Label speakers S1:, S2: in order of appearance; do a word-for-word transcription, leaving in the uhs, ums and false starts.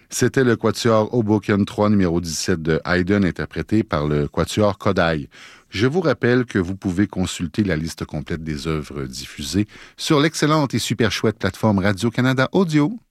S1: C'était le Quatuor Hoboken trois, numéro dix-sept de Haydn, interprété par le Quatuor Kodály. Je vous rappelle que vous pouvez consulter la liste complète des œuvres diffusées sur l'excellente et super chouette plateforme Radio-Canada Audio.